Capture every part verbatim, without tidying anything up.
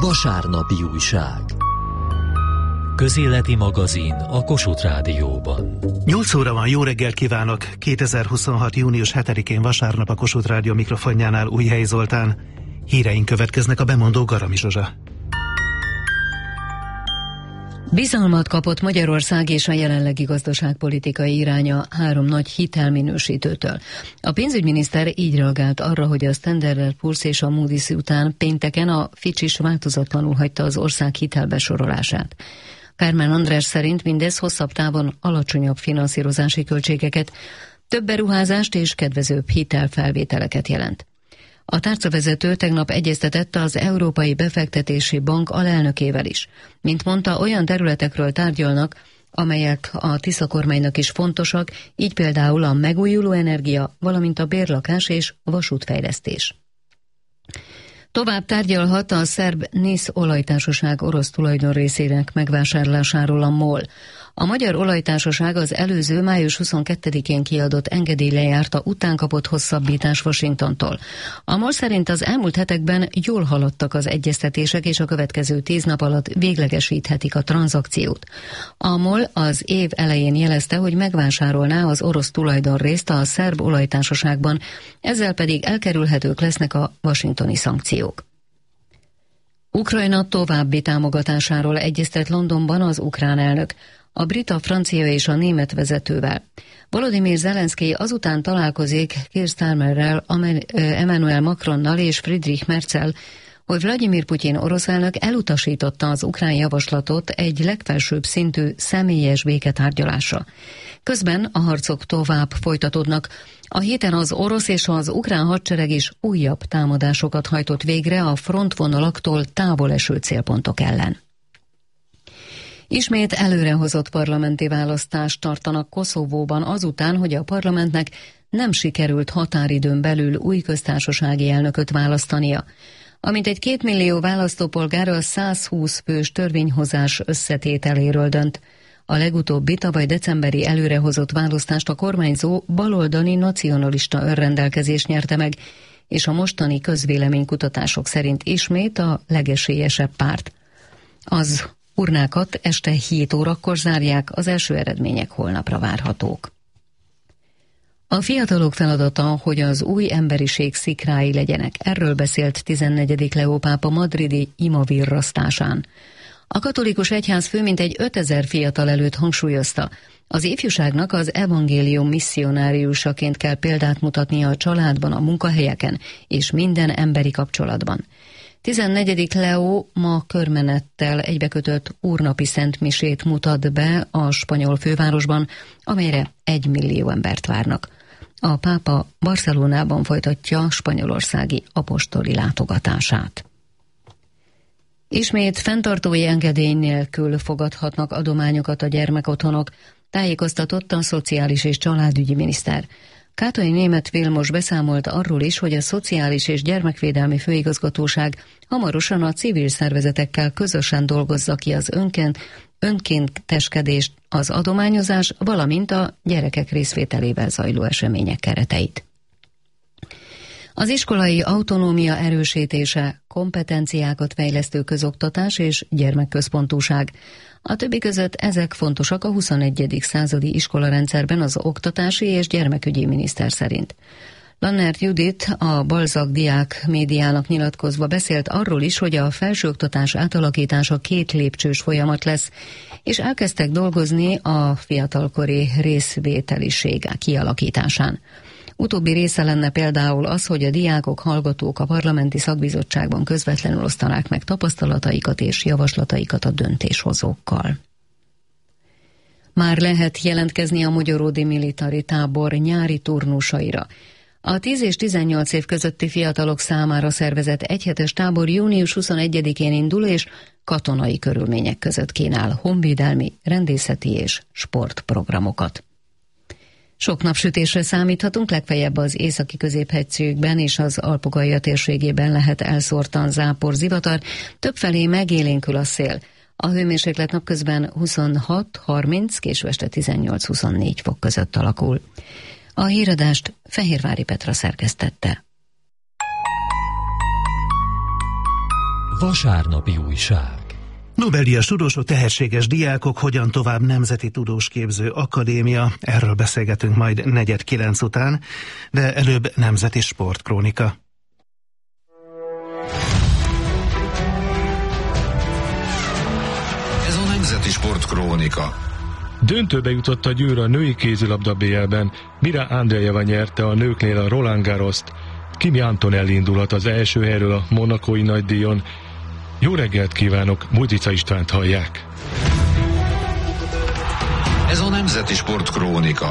Vasárnapi újság. Közéleti magazin a Kossuth Rádióban. nyolc óra van, jó reggelt kívánok! kétezer-huszonhat. június hetedikén vasárnap a Kossuth Rádió mikrofonjánál Újhelyi Zoltán. Híreink következnek, a bemondó Garami Zsuzsa. Bizalmat kapott Magyarország és a jelenlegi gazdaságpolitikai iránya három nagy hitelminősítőtől. A pénzügyminiszter így reagált arra, hogy a Standard and Poor's és a Moody's után pénteken a Fitch is változatlanul hagyta az ország hitelbesorolását. Kármán András szerint mindez hosszabb távon alacsonyabb finanszírozási költségeket, több beruházást és kedvezőbb hitelfelvételeket jelent. A tárcavezető tegnap egyeztetett az Európai Befektetési Bank alelnökével is. Mint mondta, olyan területekről tárgyalnak, amelyek a Tisza kormánynak is fontosak, így például a megújuló energia, valamint a bérlakás és vasútfejlesztés. Tovább tárgyalhat a szerb NISZ olajtársaság orosz tulajdonrészének megvásárlásáról a MOL. A Magyar Olajtársaság az előző május huszonkettedikén kiadott engedély lejárta után kapott hosszabbítás Washingtontól. A MOL szerint az elmúlt hetekben jól haladtak az egyeztetések, és a következő tíz nap alatt véglegesíthetik a tranzakciót. A MOL az év elején jelezte, hogy megvásárolná az orosz tulajdonrészt a szerb olajtársaságban, ezzel pedig elkerülhetők lesznek a washingtoni szankciók. Ukrajna további támogatásáról egyeztet Londonban az ukrán elnök, a brit, a francia és a német vezetővel. Volodymyr Zelenszky azután találkozik Keir Starmerrel, Emmanuel Macronnal és Friedrich Merzel, hogy Vladimir Putyin orosz elnök elutasította az ukrán javaslatot egy legfelsőbb szintű személyes béketárgyalásra. Közben a harcok tovább folytatódnak. A héten az orosz és az ukrán hadsereg is újabb támadásokat hajtott végre a frontvonalaktól távol eső célpontok ellen. Ismét előrehozott parlamenti választást tartanak Koszovóban azután, hogy a parlamentnek nem sikerült határidőn belül új köztársasági elnököt választania. Amint egy két millió választópolgár a százhúsz fős törvényhozás összetételéről dönt. A legutóbbi tavaly decemberi előrehozott választást a kormányzó baloldali nacionalista önrendelkezés nyerte meg, és a mostani közvéleménykutatások szerint ismét a legesélyesebb párt. Az urnákat este hét órakor zárják, az első eredmények holnapra várhatók. A fiatalok feladata, hogy az új emberiség szikrái legyenek. Erről beszélt tizennegyedik Leó pápa madridi imavirrasztásán. A katolikus egyház főmintegy ötezer fiatal előtt hangsúlyozta, az ifjúságnak az evangélium misszionáriusaként kell példát mutatnia a családban, a munkahelyeken és minden emberi kapcsolatban. tizennegyedik Leó ma körmenettel egybekötött úrnapi szentmisét mutat be a spanyol fővárosban, amelyre egy millió embert várnak. A pápa Barcelonában folytatja spanyolországi apostoli látogatását. Ismét fenntartói engedély nélkül fogadhatnak adományokat a gyermekotthonok, tájékoztatott a Szociális és Családügyi miniszter. Kátai Németh Vilmos beszámolt arról is, hogy a Szociális és Gyermekvédelmi Főigazgatóság hamarosan a civil szervezetekkel közösen dolgozza ki az önként, önkénteskedést, az adományozás, valamint a gyerekek részvételével zajló események kereteit. Az iskolai autonómia erősítése, kompetenciákat fejlesztő közoktatás és gyermekközpontúság. A többi között ezek fontosak a huszonegyedik századi iskolarendszerben az oktatási és gyermekügyi miniszter szerint. Lannert Judit a Balzak diák médiának nyilatkozva beszélt arról is, hogy a felsőoktatás átalakítása két lépcsős folyamat lesz, és elkezdtek dolgozni a fiatalkori részvételiség kialakításán. Utóbbi része lenne például az, hogy a diákok, hallgatók a parlamenti szakbizottságban közvetlenül osztanák meg tapasztalataikat és javaslataikat a döntéshozókkal. Már lehet jelentkezni a Mogyoródi Militari Tábor nyári turnusaira. A tíz és tizennyolc év közötti fiatalok számára szervezett egyhetes tábor június huszonegyedikén indul, és katonai körülmények között kínál honvédelmi, rendészeti és sportprogramokat. Sok napsütésre számíthatunk, legfeljebb az északi középhegységben és az Alpogalja térségében lehet elszórtan zápor, zivatar, többfelé megélénkül a szél. A hőmérséklet napközben huszonhat harminc, késő este tizennyolc huszonnégy fok között alakul. A híradást Fehérvári Petra szerkesztette. Vasárnapi újság. Nobel-díjas tudósok, tehetséges diákok, hogyan tovább Nemzeti Tudósképző Akadémia. Erről beszélgetünk majd negyed kilenc után, de előbb Nemzeti Sportkrónika. Ez a Nemzeti Sportkrónika. Döntőbe jutott a Győr a női kézilabda bé el-ben. Mira Andreeva nyerte a nőknél a Roland Garrost. Kimi Antonelli indulhat az első helyről a monakói nagydíjon. Jó reggelt kívánok, Mújcica Istvánt hallják. Ez a Nemzeti Sportkrónika.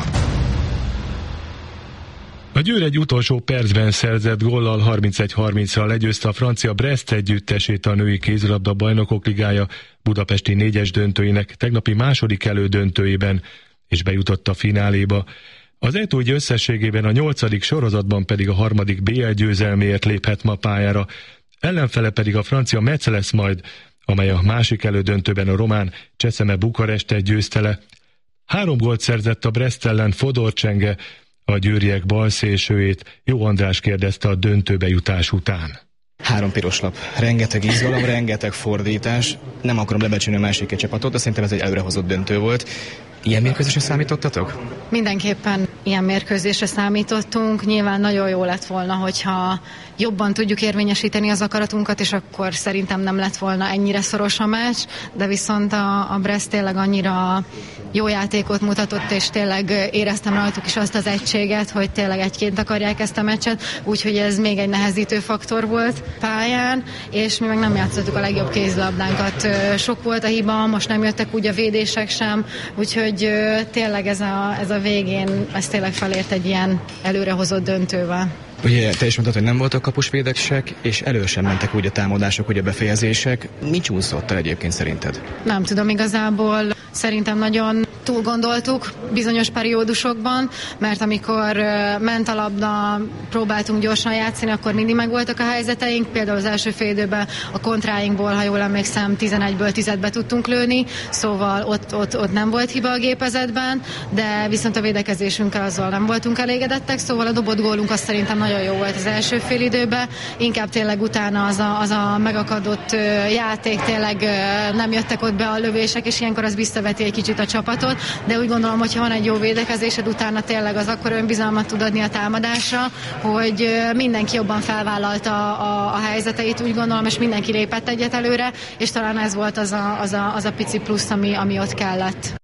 A Győr egy utolsó percben szerzett góllal harmincegy harmincra legyőzte a francia Brest együttesét a női kézilabda bajnokok ligája budapesti négyes döntőinek tegnapi második elődöntőjében, és bejutott a fináléba. Az é té u összességében a nyolcadik sorozatban pedig a harmadik bé el győzelméért léphet ma pályára, ellenfele pedig a francia Metz lesz majd, amely a másik elődöntőben a román Cseszeme Bukarestet győzte le. Három gólt szerzett a Brest ellen Fodor Csenge, a győriek balszélsőjét. Jó András kérdezte a döntőbe jutás után. Három piros lap, rengeteg izgalom, rengeteg fordítás. Nem akarom lebecsülni a másik egy csapatot, de szerintem ez egy előrehozott döntő volt. Ilyen mérkőzésre számítottatok? Mindenképpen ilyen mérkőzésre számítottunk. Nyilván nagyon jó lett volna, hogyha jobban tudjuk érvényesíteni az akaratunkat, és akkor szerintem nem lett volna ennyire szoros a meccs, de viszont a, a Brest tényleg annyira jó játékot mutatott, és tényleg éreztem rajtuk is azt az egységet, hogy tényleg egyként akarják ezt a meccset, úgyhogy ez még egy nehezítő faktor volt pályán, és mi meg nem játszottuk a legjobb kézilabdánkat. Sok volt a hiba, most nem jöttek úgy a védések sem, úgyhogy tényleg ez a, ez a végén, ez tényleg felért egy ilyen előrehozott döntővel. Ugye te is mondtad, hogy nem voltak kapusvédesek, és elő sem mentek úgy a támadások, úgy a befejezések. Mi csúszott el egyébként szerinted? Nem tudom igazából. Szerintem nagyon túl gondoltuk bizonyos periódusokban, mert amikor ment a labda, próbáltunk gyorsan játszani, akkor mindig megvoltak a helyzeteink. Például az első fél időben a kontráinkból, ha jól emlékszem, tizenegyből tízet tudtunk lőni, szóval ott, ott, ott nem volt hiba a gépezetben, de viszont a védekezésünkkel azzal nem voltunk elégedettek, szóval a dobott gólunk azt szerintem nagyon jó volt az első fél időben, inkább tényleg utána az a, az a megakadott játék, tényleg nem jöttek ott be a lövések, és ilyenkor az visszaveti egy kicsit a csapatot, de úgy gondolom, hogy ha van egy jó védekezésed, utána tényleg az akkor önbizalmat tud adni a támadásra, hogy mindenki jobban felvállalta a, a, a helyzeteit, úgy gondolom, és mindenki lépett egyet előre, és talán ez volt az a, az a, az a pici plusz, ami, ami ott kellett.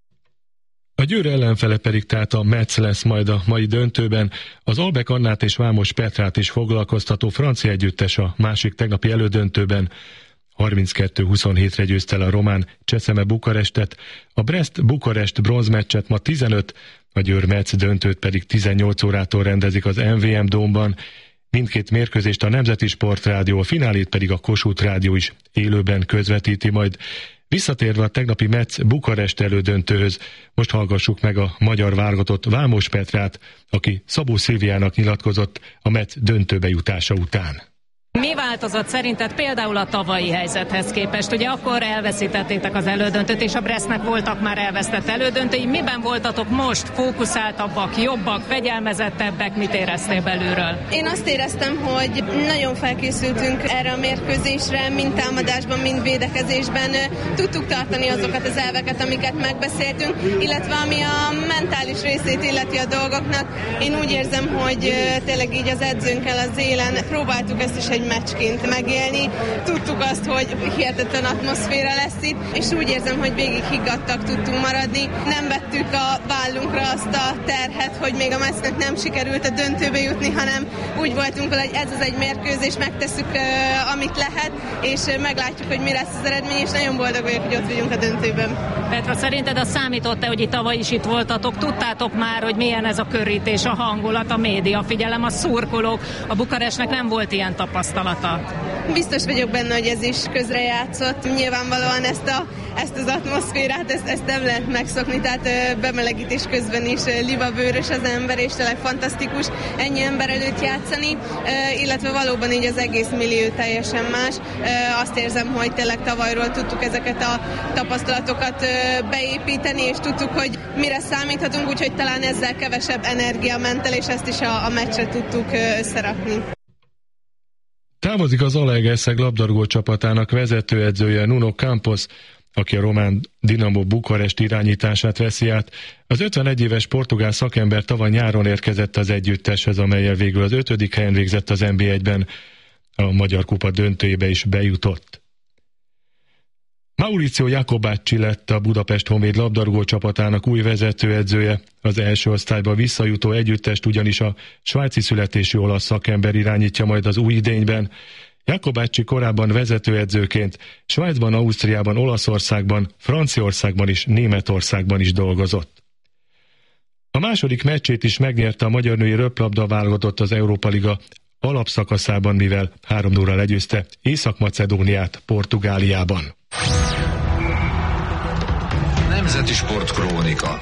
A Győr ellenfele pedig tehát a Metz lesz majd a mai döntőben. Az Albek Annát és Vámos Petrát is foglalkoztató francia együttes a másik tegnapi elődöntőben harminckettő huszonhétre győzte el a román Cseszeme Bukarestet, a Brest-Bukarest bronzmeccset ma tizenöt, a Győr-Metz döntőt pedig tizennyolc órától rendezik az em vé em Dómban. Mindkét mérkőzést a Nemzeti Sportrádió, a finálét pedig a Kossuth Rádió is élőben közvetíti majd. Visszatérve a tegnapi Metz-Bukarest elődöntőhöz, most hallgassuk meg a magyar válogatott Vámos Petrát, aki Szabó Szilviának nyilatkozott a Metz döntőbe jutása után. Mi változott szerinted például a tavalyi helyzethez képest? Ugye akkor elveszítettétek az elődöntőt, és a Brestnek voltak már elvesztett elődöntői. Miben voltatok most fókuszáltabbak, jobbak, fegyelmezettebbek? Mit éreztél belülről? Én azt éreztem, hogy nagyon felkészültünk erre a mérkőzésre, mind támadásban, mind védekezésben. Tudtuk tartani azokat az elveket, amiket megbeszéltünk, illetve ami a mentális részét illeti a dolgoknak. Én úgy érzem, hogy tényleg így az edzőnkkel az élen próbáltuk ezt is egy meccsként megélni. Tudtuk azt, hogy hihetetlen atmoszféra lesz itt, és úgy érzem, hogy végig higgadtak tudtunk maradni. Nem vettük a vállunkra azt a terhet, hogy még a Metsznek nem sikerült a döntőbe jutni, hanem úgy voltunk vele, hogy ez az egy mérkőzés, megtesszük, uh, amit lehet, és uh, meglátjuk, hogy mi lesz az eredmény, és nagyon boldog vagyok, hogy ott vagyunk a döntőben. Petra, szerinted az számított-e, hogy itt tavaly is itt voltatok? Tudtátok már, hogy milyen ez a körítés, a hangulat, a média figyelem, a szurkolók? A Bukarestnek nem volt ilyen tapasztalata. Biztos vagyok benne, hogy ez is közrejátszott. Nyilvánvalóan ezt, a, ezt az atmoszférát, ezt, ezt nem lehet megszokni, tehát ö, bemelegítés közben is ö, libabőrös az ember, és tényleg fantasztikus ennyi ember előtt játszani, ö, illetve valóban így az egész millió teljesen más. Ö, azt érzem, hogy tényleg tavalyról tudtuk ezeket a tapasztalatokat ö, beépíteni, és tudtuk, hogy mire számíthatunk, úgyhogy talán ezzel kevesebb energia ment el, és ezt is a, a meccsre tudtuk ö, összerakni. Távozik az Zalaegerszeg labdarúgó csapatának vezetőedzője Nuno Campos, aki a román Dinamo Bukarest irányítását veszi át. Az ötvenegy éves portugál szakember tavaly nyáron érkezett az együtteshez, amellyel végül az ötödik helyen végzett az en bé egyben. A Magyar Kupa döntőjébe is bejutott. Mauricio Jacobacci lett a Budapest Honvéd labdarúgó csapatának új vezetőedzője. Az első osztályba visszajutó együttest ugyanis a svájci születésű olasz szakember irányítja majd az új idényben. Jacobacci korábban vezetőedzőként Svájcban, Ausztriában, Olaszországban, Franciaországban és Németországban is dolgozott. A második meccsét is megnyerte a magyar női röplabda válogatott az Európa Liga alapszakaszában, mivel három nulla legyőzte Észak-Macedóniát Portugáliában. Nemzeti Sportkrónika.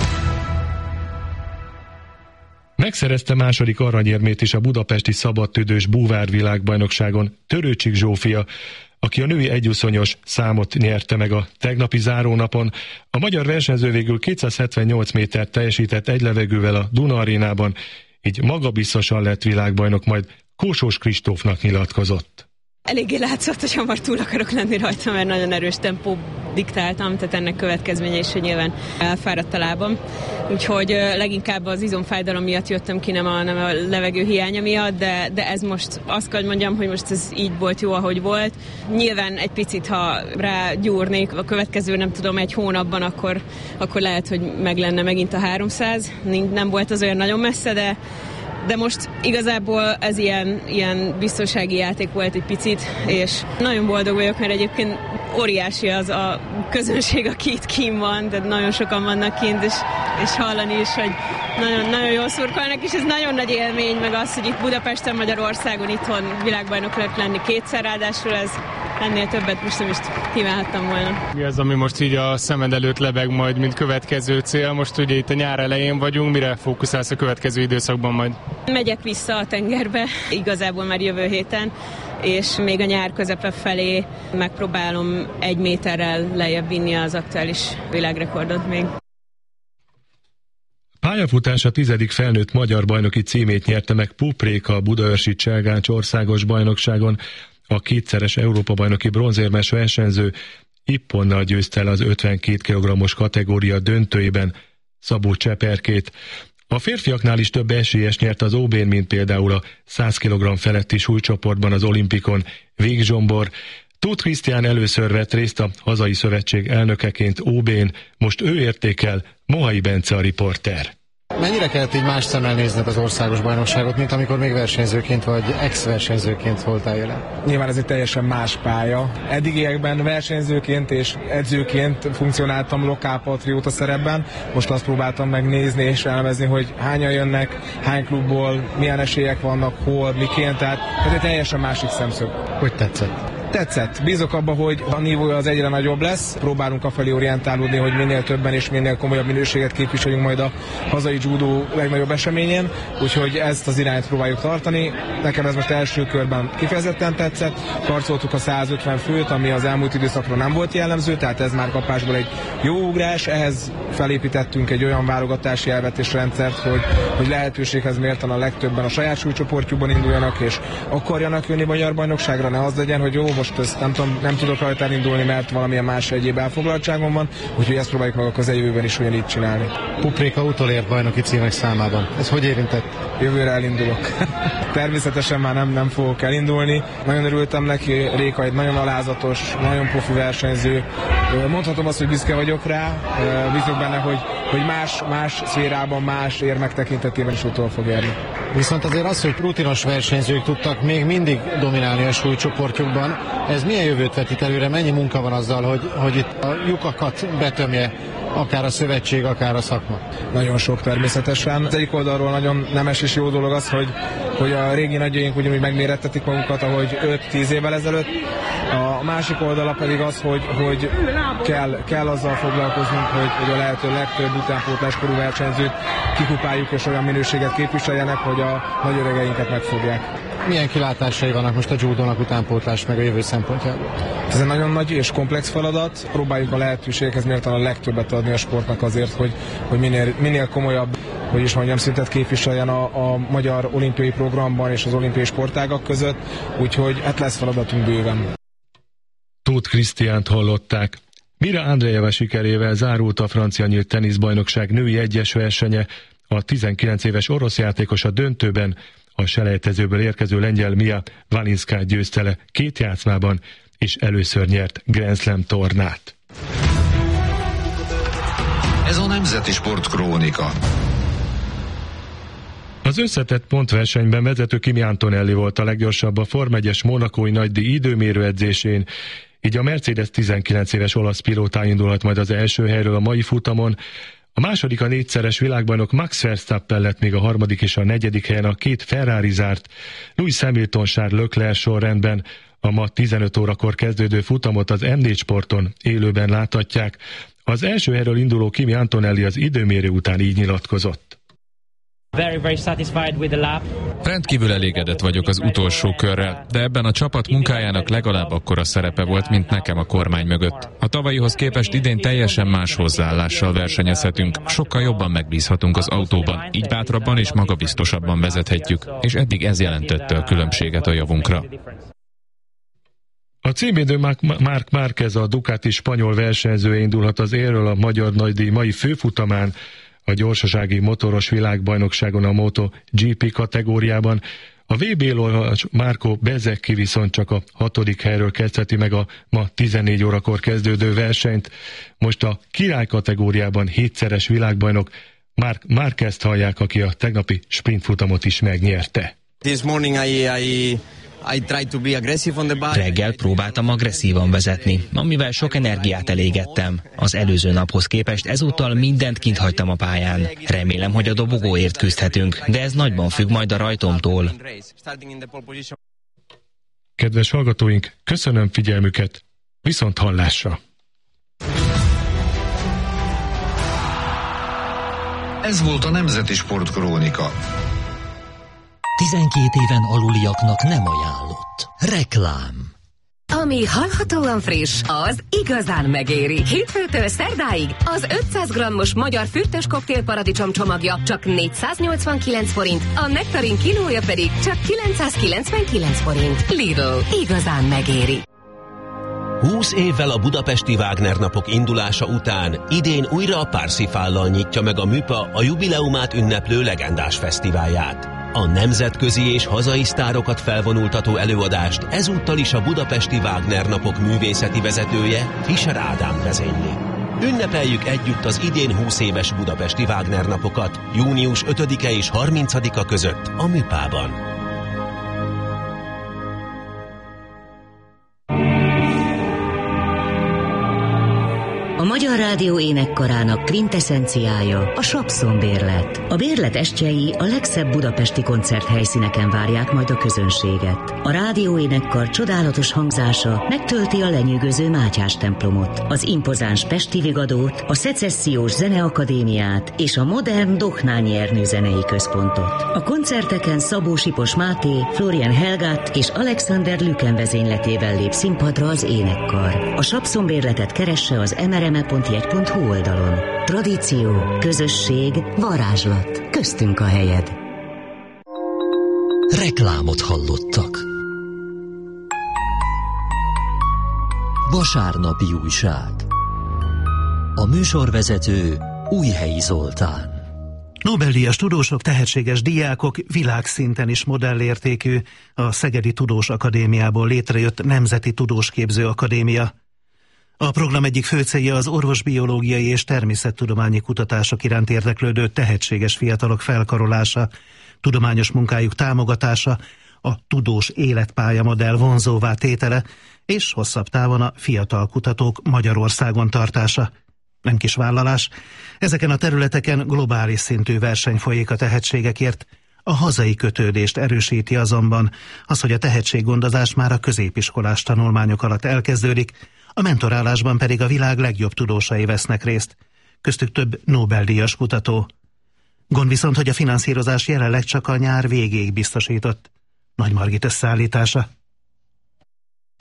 Megszerezte második aranyérmét is a budapesti szabadtüdős búvárvilágbajnokságon Törőcsik Zsófia, aki a női egyuszonyos számot nyerte meg a tegnapi zárónapon. A magyar versenyző végül kétszázhetvennyolc métert teljesített egy levegővel a Duna arénában, így magabiztosan lett világbajnok, majd Kósós Kristófnak nyilatkozott. Eléggé látszott, hogy hamar túl akarok lenni rajta, mert nagyon erős tempó diktáltam, tehát ennek következménye is, hogy nyilván elfáradt a lábam. Úgyhogy leginkább az izomfájdalom miatt jöttem ki, nem a, nem a levegő hiánya miatt, de, de ez most azt kell, hogy mondjam, hogy most ez így volt jó, ahogy volt. Nyilván egy picit, ha rágyúrnék a következő, nem tudom, egy hónapban, akkor, akkor lehet, hogy meg lenne megint a háromszáz. Nem volt az olyan nagyon messze, de De most igazából ez ilyen, ilyen biztonsági játék volt egy picit, és nagyon boldog vagyok, mert egyébként óriási az a közönség, aki itt kint van, de nagyon sokan vannak kint, és, és hallani is, hogy nagyon, nagyon jól szurkolnak, és ez nagyon nagy élmény, meg az, hogy itt Budapesten, Magyarországon, itthon világbajnok lett lenni kétszer, ráadásul ez ennél többet most nem is kívánhattam volna. Mi az, ami most így a szemed előtt lebeg majd, mint következő cél? Most ugye itt a nyár elején vagyunk, mire fókuszálsz a következő időszakban majd? Megyek vissza a tengerbe, igazából már jövő héten, és még a nyár közepe felé megpróbálom egy méterrel lejjebb vinni az aktuális világrekordot még. Pályafutása tizedik felnőtt magyar bajnoki címét nyerte meg Pupréka a Budaörsi Cselgács országos bajnokságon. A kétszeres Európa-bajnoki bronzérmes versenyző ipponnal győzte el az ötvenkét kilogrammos kategória döntőjében Szabó Cseperkét. A férfiaknál is több esélyes nyert az ó bén, mint például a száz kilogramm feletti súlycsoportban az olimpikon Vég Zsombor. Tóth Krisztián először vett részt a hazai szövetség elnökeként ó bén, most ő értékel, Mohai Bence a riporter. Mennyire kellett így más szemmel nézned az országos bajnokságot, mint amikor még versenyzőként vagy ex-versenyzőként voltál jelen? Nyilván ez egy teljesen más pálya. Eddigiekben versenyzőként és edzőként funkcionáltam lokálpatrióta szerepben. Most azt próbáltam megnézni és elemezni, hogy hányan jönnek, hány klubból, milyen esélyek vannak, hol, miként. Tehát ez egy teljesen másik szemszög. Hogy tetszett? Tetszett. Bízok abba, hogy a nívója az egyre nagyobb lesz. Próbálunk afelé orientálódni, hogy minél többen és minél komolyabb minőséget képviseljünk majd a hazai judó legnagyobb eseményen, úgyhogy ezt az irányt próbáljuk tartani. Nekem ez most első körben kifejezetten tetszett. Karcoltuk a százötven főt, ami az elmúlt időszakra nem volt jellemző, tehát ez már kapásból egy jó ugrás. Ehhez felépítettünk egy olyan válogatási elvetésrendszert, hogy, hogy lehetőséghez mérten a legtöbben a saját súlycsoportjukban induljanak és akarjanak jönni magyar bajnokságra, ne az legyen, hogy jó, most ezt nem, tudom, nem tudok rajta elindulni, mert valamilyen más egyéb elfoglaltságom van, úgyhogy ezt próbáljuk meg a közeljövőben is ugyanígy csinálni. Pupréka utolért bajnoki címek számában. Ez hogy érintett? Jövőre elindulok. Természetesen már nem, nem fogok elindulni. Nagyon örültem neki, Réka egy nagyon alázatos, nagyon profi versenyző. Mondhatom azt, hogy büszke vagyok rá, bízok benne, hogy, hogy más, más szférában, más érmek tekintetében is utol fog érni. Viszont azért az, hogy rutinos versenyzők tudtak még mindig dominálni a súlycsoportjukban, ez milyen jövőt vetít előre? Mennyi munka van azzal, hogy, hogy itt a lyukakat betömje akár a szövetség, akár a szakma? Nagyon sok természetesen. Az egyik oldalról nagyon nemes és jó dolog az, hogy, hogy a régi nagyjaink ugyanúgy megmérettetik magukat, ahogy öt-tíz évvel ezelőtt. A másik oldala pedig az, hogy, hogy kell, kell azzal foglalkoznunk, hogy, hogy a lehető legtöbb utánpótláskorú versenyzőt kikupáljuk és olyan minőséget képviseljenek, hogy a nagy öregeinket megfogják. Milyen kilátásai vannak most a judónak utánpótlás meg a jövő szempontjából? Ez egy nagyon nagy és komplex feladat. Próbáljuk a lehetőségekhez mérten a legtöbbet adni a sportnak azért, hogy, hogy minél, minél komolyabb hogy is mondjam, szintet képviseljen a, a magyar olimpiai programban és az olimpiai sportágak között, úgyhogy hát lesz feladatunk bőven. Tóth Krisztiánt hallották. Mira Andreeva sikerével zárult a francia nyílt teniszbajnokság női egyes versenye. A tizenkilenc éves orosz játékos a döntőben a selejtezőből érkező lengyel Mia Valinszkát győzte le két játszmában, és először nyert Grand Slam tornát. Ez a Nemzeti Sport Krónika. Az összetett pontversenyben vezető Kimi Antonelli volt a leggyorsabb a Forma egyes monakói nagydíj időmérő edzésén, így a Mercedes tizenkilenc éves olasz pilóta indulhat majd az első helyről a mai futamon. A második a négyszeres világbajnok Max Verstappen lett, még a harmadik és a negyedik helyen a két Ferrari zárt. Lewis Hamilton, Charles Leclerc sorrendben. A ma tizenöt órakor kezdődő futamot az em négy Sporton élőben láthatják. Az első helyről induló Kimi Antonelli az időmérő után így nyilatkozott. Very, very satisfied with the lap. Rendkívül elégedett vagyok az utolsó körrel, de ebben a csapat munkájának legalább akkora szerepe volt, mint nekem a kormány mögött. A tavalyihoz képest idén teljesen más hozzáállással versenyezhetünk, sokkal jobban megbízhatunk az autóban, így bátrabban és magabiztosabban vezethetjük, és eddig ez jelentette a különbséget a javunkra. A címvédő Marc Márquez, a Ducati spanyol versenyzője indulhat az élről a magyar nagydíj mai főfutamán, a gyorsasági motoros világbajnokságon a MotoGP kategóriában. A vé bé-lól Marco Bezzecchi viszont csak a hatodik helyről kezdheti meg a ma tizennégy órakor kezdődő versenyt. Most a király kategóriában hétszeres világbajnok Marc Márquezt hallják, aki a tegnapi sprintfutamot is megnyerte. This morning I, I... Reggel próbáltam agresszívan vezetni, amivel sok energiát elégettem. Az előző naphoz képest ezúttal mindent kint hagytam a pályán. Remélem, hogy a dobogóért küzdhetünk, de ez nagyban függ majd a rajtomtól. Kedves hallgatóink, köszönöm figyelmüket, viszont hallásra! Ez volt a Nemzeti Sport Krónika. tizenkét éven aluliaknak nem ajánlott. Reklám. Ami hallhatóan friss, az igazán megéri. Hétfőtől szerdáig az ötszáz grammos magyar fürtös koktél paradicsom csomagja csak négyszáznyolcvankilenc forint, a nektarin kilója pedig csak kilencszázkilencvenkilenc forint. Lidl, igazán megéri. húsz évvel a budapesti Wagner napok indulása után idén újra a Parsifállal nyitja meg a MÜPA a jubileumát ünneplő legendás fesztiválját. A nemzetközi és hazai sztárokat felvonultató előadást ezúttal is a budapesti Wagner napok művészeti vezetője, Fischer Ádám vezényli. Ünnepeljük együtt az idén húsz éves budapesti Wagner napokat június ötödike és harmincadika között a MÜPA-ban. A Magyar Rádió énekkarának kvintessenciája a Sapszon bérlet. A bérlet estjei a legszebb budapesti koncerthelyszíneken várják majd a közönséget. A rádió énekkar csodálatos hangzása megtölti a lenyűgöző Mátyás templomot, az impozáns Pesti Vigadót, a Szecessziós Zeneakadémiát és a modern Dohnányi Ernő zenei központot. A koncerteken Szabó Sipos Máté, Florian Helgát és Alexander Lüken vezényletével lép színpadra az énekkar. A Sapszon bérletet keresse az em er em e pont jegy pont hu oldalon. Tradíció, közösség, varázslat. Köztünk a helyed. Reklámot hallottak. Vasárnapi újság. A műsorvezető Újhelyi Zoltán. Nobel-díjas tudósok, tehetséges diákok, világszinten is modellértékű, a Szegedi Tudós Akadémiából létrejött Nemzeti Tudósképző Akadémia. A program egyik fő célja az orvosbiológiai és természettudományi kutatások iránt érdeklődő tehetséges fiatalok felkarolása, tudományos munkájuk támogatása, a tudós életpálya modell vonzóvá tétele, és hosszabb távon a fiatal kutatók Magyarországon tartása. Nem kis vállalás. Ezeken a területeken globális szintű verseny folyik a tehetségekért. A hazai kötődést erősíti azonban az, hogy a tehetséggondozás már a középiskolás tanulmányok alatt elkezdődik, a mentorálásban pedig a világ legjobb tudósai vesznek részt, köztük több Nobel-díjas kutató. Gond viszont, hogy a finanszírozás jelenleg csak a nyár végéig biztosított. Nagy Margit összeállítása.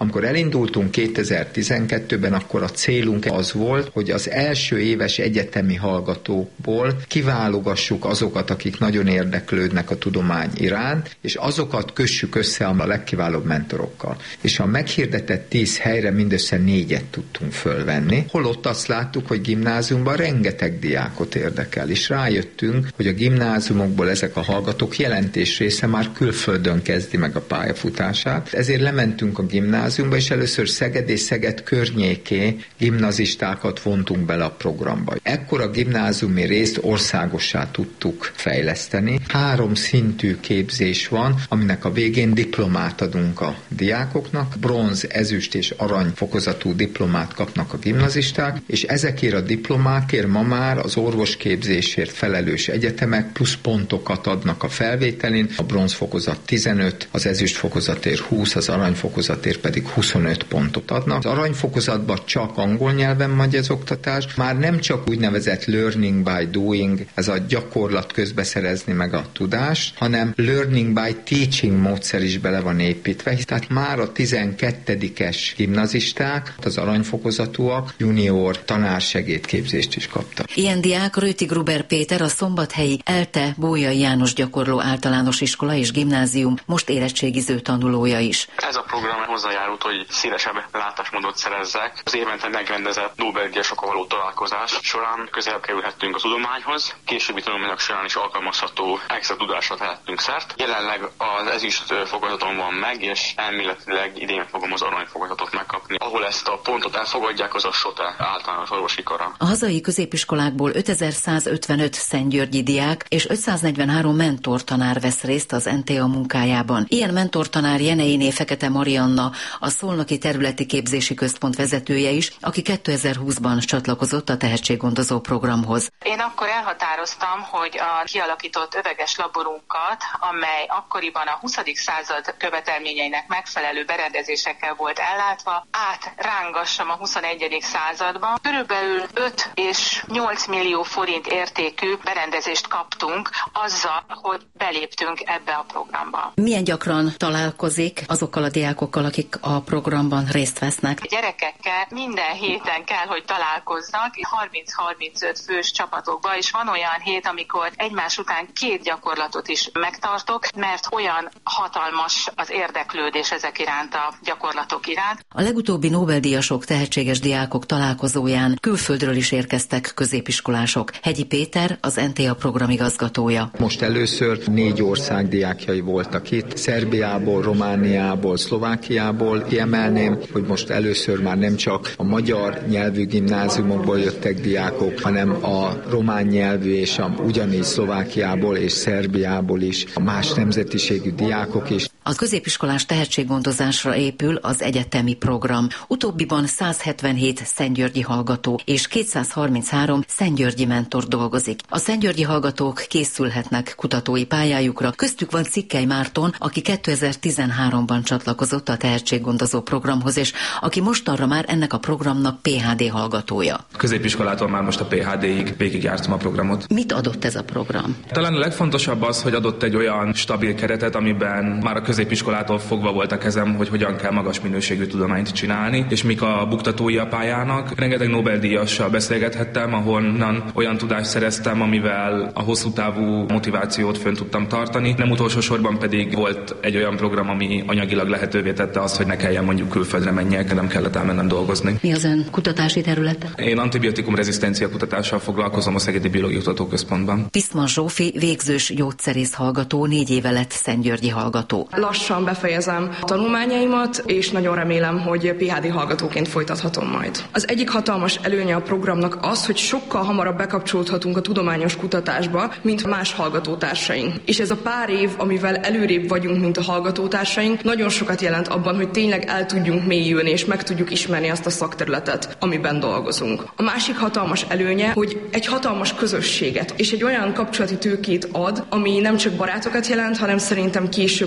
Amikor elindultunk kétezer-tizenkettőben, akkor a célunk az volt, hogy az első éves egyetemi hallgatókból kiválogassuk azokat, akik nagyon érdeklődnek a tudomány iránt, és azokat kössük össze a legkiválóbb mentorokkal. És a meghirdetett tíz helyre mindössze négyet tudtunk fölvenni, holott azt láttuk, hogy gimnáziumban rengeteg diákot érdekel, és rájöttünk, hogy a gimnáziumokból ezek a hallgatók jelentés része már külföldön kezdi meg a pályafutását. Ezért lementünk a gimnáziumba, és először Szeged és Szeged környéké gimnazistákat vontunk bele a programba. Ekkor a gimnáziumi részt országossá tudtuk fejleszteni. Három szintű képzés van, aminek a végén diplomát adunk a diákoknak. Bronz, ezüst és arany fokozatú diplomát kapnak a gimnazisták, és ezekért a diplomákért ma már az orvosképzésért felelős egyetemek plusz pontokat adnak a felvételin. A bronz fokozat tizenöt, az ezüst fokozatért húsz, az arany fokozatért pedig huszonöt pontot adnak. Az arany fokozatban csak angol nyelven megy az oktatás, már nem csak úgynevezett learning by doing, ez a gyakorlat közbeszerezni meg a tudást, hanem learning by teaching módszer is bele van építve. Tehát már a tizenkettedikes gimnazisták, az aranyfokozatúak junior tanársegédképzést is kaptak. Ilyen diák Rőti Gruber Péter, a szombathelyi ELTE Bolyai János Gyakorló Általános Iskola és Gimnázium most érettségiző tanulója is. Ez a program hozzájárult, hogy szélesebb látásmódot szerezzek. Az évente megrendezett Nobel-díjasokkal való találkozás során közelebb kerülhettünk a tudományhoz, későbbi tanulmányok során is alkalmazható extra tudásra tehettünk szert. Jelenleg az ezüst fokozaton van meg, és elméletileg idén fogom az arany fokozatot megkapni. Ahol ezt a pontot elfogadják, az a SOTE általános orvosi kara. A hazai középiskolákból ötezer-százötvenöt szentgyörgyi diák és ötszáznegyvenhárom mentortanár vesz részt az en té á munkájában. Ilyen mentortanár Jeneiné Fekete Marianna, a Szolnoki Területi Képzési Központ vezetője is, aki kétezer-húszban csatlakozott a tehetséggondozó programhoz. Én akkor elhatároztam, hogy a kialakított öveges laborunkat, amely akkoriban a huszadik század követelményeinek megfelelő berendezésekkel volt ellátva, átrángassam a huszonegyedik századba. Körülbelül öt és nyolc millió forint értékű berendezést kaptunk azzal, hogy beléptünk ebbe a programba. Milyen gyakran találkozik azokkal a diákokkal, akik a programban részt vesznek? A gyerekekkel minden héten kell, hogy találkoznak, harminc-harmincöt fős csapatokba, és van olyan hét, amikor egymás után két gyakorlatot is megtartok, mert olyan hatalmas az érdeklődés ezek iránt a gyakorlatok iránt. A legutóbbi Nobel-díjasok, tehetséges diákok találkozóján külföldről is érkeztek középiskolások. Hegyi Péter, az en té á programigazgatója. Most először négy ország diákjai voltak itt, Szerbiából, Romániából, Szlovákiából. Kiemelném, hogy most először már nem csak a magyar nyelvű gimnáziumokból jöttek diákok, hanem a román nyelvű és a ugyanígy Szlovákiából és Szerbiából is a más nemzetiségű diákok is. Az középiskolás tehetséggondozásra épül az egyetemi program. Utóbbiban száz hetvenhét szentgyörgyi hallgató és kétszázharminchárom szentgyörgyi mentor dolgozik. A szentgyörgyi hallgatók készülhetnek kutatói pályájukra. Köztük van Cikkely Márton, aki kétezer-tizenháromban csatlakozott a tehetséggondozó programhoz, és aki mostanra már ennek a programnak pé há dé hallgatója. A középiskolától már most a pé há déig végigjártam a programot. Mit adott ez a program? Talán a legfontosabb az, hogy adott egy olyan stabil keretet, amiben már a középiskolától fogva volt a kezem, hogy hogyan kell magas minőségű tudományt csinálni, és mik a buktatói a pályának. Rengeteg Nobel-díjassal beszélgethettem, ahonnan olyan tudást szereztem, amivel a hosszú távú motivációt fönn tudtam tartani. Nem utolsó sorban pedig volt egy olyan program, ami anyagilag lehetővé tette azt, hogy ne kelljen mondjuk külföldre menjek, nem kellett elmennem dolgozni. Mi az ön kutatási területe? Én antibiotikum rezisztencia kutatással foglalkozom a Szegedi Biológiai Kutatóközpontban. Tisztman Zsófi végzős gyógyszerész hallgató, négy éve lett szentgyörgyi hallgató. Lassan befejezem a tanulmányaimmat, és nagyon remélem, hogy pé há dé hallgatóként folytathatom majd. Az egyik hatalmas előnye a programnak az, hogy sokkal hamarabb bekapcsolódhatunk a tudományos kutatásba, mint más hallgatótársaink. És ez a pár év, amivel előrébb vagyunk, mint a hallgatótársaink, nagyon sokat jelent abban, hogy tényleg el tudjunk mélyülni, és meg tudjuk ismerni azt a szakterületet, amiben dolgozunk. A másik hatalmas előnye, hogy egy hatalmas közösséget és egy olyan kapcsolati tőkét ad, ami nem csak barátokat jelent, hanem szerintem később a szakmai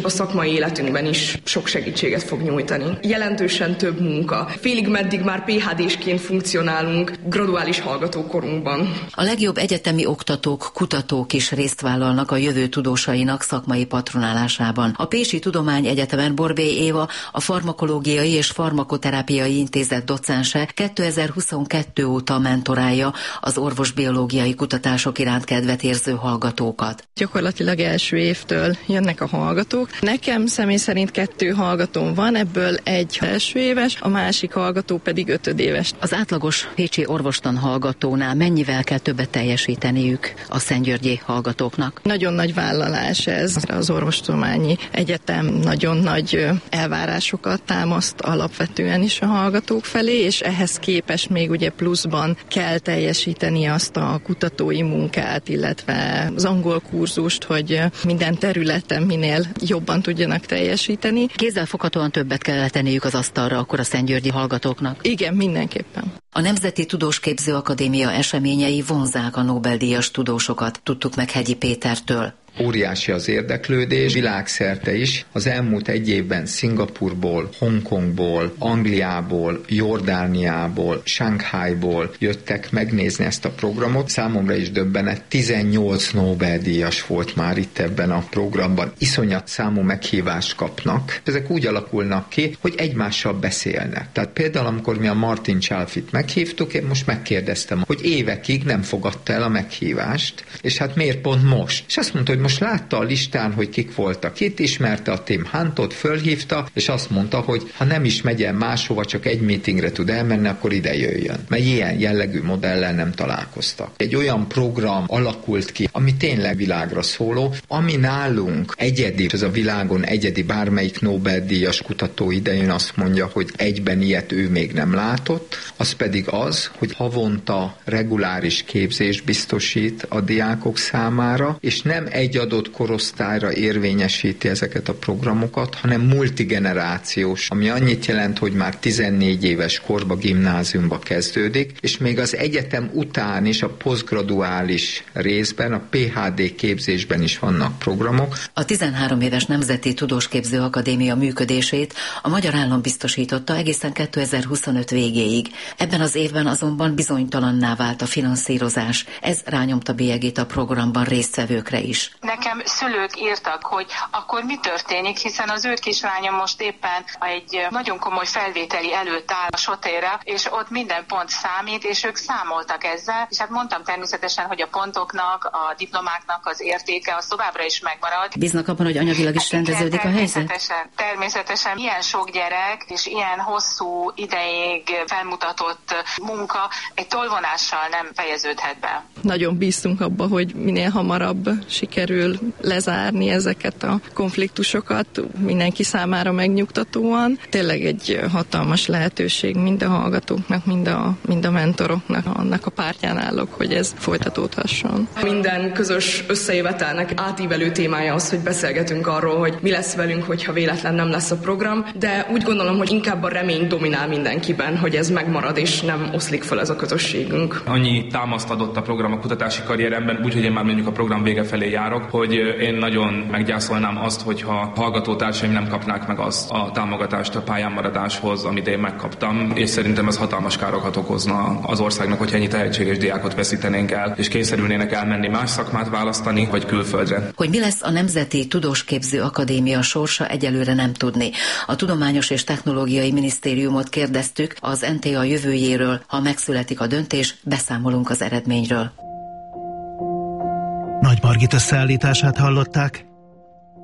szakmai életünkben is sok segítséget fog nyújtani. Jelentősen több munka. Félig meddig már pé há désként funkcionálunk graduális hallgatókorunkban. A legjobb egyetemi oktatók, kutatók is részt vállalnak a jövő tudósainak szakmai patronálásában. A Pécsi Tudományegyetemen Borbély Éva, a Farmakológiai és Farmakoterápiai Intézet docense kétezer-huszonkettő óta mentorálja az orvosbiológiai kutatások iránt kedvet érző hallgatókat. Gyakorlatilag első évtől jönnek a hallgatók. Nekem személy szerint kettő hallgatóm van, ebből egy első éves, a másik hallgató pedig ötödéves. Az átlagos pécsi orvostan hallgatónál mennyivel kell többet teljesíteniük a szentgyörgyi hallgatóknak? Nagyon nagy vállalás ez. Az Orvostudományi Egyetem nagyon nagy elvárásokat támaszt alapvetően is a hallgatók felé, és ehhez képest még ugye pluszban kell teljesíteni azt a kutatói munkát, illetve az angol kurzust, hogy minden területen minél jobban tudjanak teljesíteni. Kézzelfoghatóan többet kell tenniük az asztalra akkor a szentgyörgyi hallgatóknak? Igen, mindenképpen. A Nemzeti Tudósképző Akadémia eseményei vonzzák a Nobel-díjas tudósokat, tudtuk meg Hegyi Pétertől. Óriási az érdeklődés, világszerte is. Az elmúlt egy évben Szingapurból, Hongkongból, Angliából, Jordániából, Shanghaiból jöttek megnézni ezt a programot. Számomra is döbbenet, tizennyolc Nobel-díjas volt már itt ebben a programban. Iszonyat számú meghívást kapnak. Ezek úgy alakulnak ki, hogy egymással beszélnek. Tehát például, amikor mi a Martin Csalfit meghívtuk, én most megkérdeztem, hogy évekig nem fogadta el a meghívást, és hát miért pont most? És azt mondta, hogy most látta a listán, hogy kik voltak itt, ismerte a Tim Huntot, fölhívta, és azt mondta, hogy ha nem is megy el máshova, csak egy meetingre tud elmenni, akkor ide jöjjön. Mert ilyen jellegű modellel nem találkoztak. Egy olyan program alakult ki, ami tényleg világra szóló, ami nálunk egyedi, ez a világon egyedi, bármelyik Nobel-díjas kutató idején azt mondja, hogy egyben ilyet ő még nem látott, az pedig az, hogy havonta reguláris képzést biztosít a diákok számára, és nem egy adott korosztályra érvényesíti ezeket a programokat, hanem multigenerációs, ami annyit jelent, hogy már tizennégy éves korba gimnáziumba kezdődik, és még az egyetem után is a posztgraduális részben, a pé há dé képzésben is vannak programok. A tizenhárom éves Nemzeti Tudósképző Akadémia működését a magyar állam biztosította egészen kétezer-huszonöt végéig. Ebben az évben azonban bizonytalanná vált a finanszírozás. Ez rányomta bélyegét a programban résztvevőkre is. Nekem szülők írtak, hogy akkor mi történik, hiszen az ő kislányom most éppen egy nagyon komoly felvételi előtt áll a sotérre, és ott minden pont számít, és ők számoltak ezzel, és hát mondtam természetesen, hogy a pontoknak, a diplomáknak az értéke az továbbra is megmarad. Bíznak abban, hogy anyagilag is rendeződik a helyzet? Természetesen, természetesen ilyen sok gyerek, és ilyen hosszú ideig felmutatott munka egy tolvonással nem fejeződhet be. Nagyon bíztunk abba, hogy minél hamarabb sikerül lezárni ezeket a konfliktusokat mindenki számára megnyugtatóan. Tényleg egy hatalmas lehetőség mind a hallgatóknak, mind a, mind a mentoroknak, annak a pártján állok, hogy ez folytatódhasson. Minden közös összejövetelnek átívelő témája az, hogy beszélgetünk arról, hogy mi lesz velünk, hogyha véletlen nem lesz a program, de úgy gondolom, hogy inkább a remény dominál mindenkiben, hogy ez megmarad és nem oszlik fel ez a közösségünk. Annyi támaszt adott a program a kutatási karrieremben, úgyhogy én már mondjuk a program vége felé járok, hogy én nagyon meggyászolnám azt, hogyha hallgatótársaim nem kapnák meg azt a támogatást a pályán maradáshoz, amit én megkaptam, és szerintem ez hatalmas károkat okozna az országnak, hogyha ennyi tehetséges diákot veszítenénk el, és kényszerülnének elmenni más szakmát választani, vagy külföldre. Hogy mi lesz a Nemzeti Tudósképző Akadémia sorsa, egyelőre nem tudni. A Tudományos és Technológiai Minisztériumot kérdeztük az en té á jövőjéről, ha megszületik a döntés, beszámolunk az eredményről. Nagy Margit összeállítását hallották.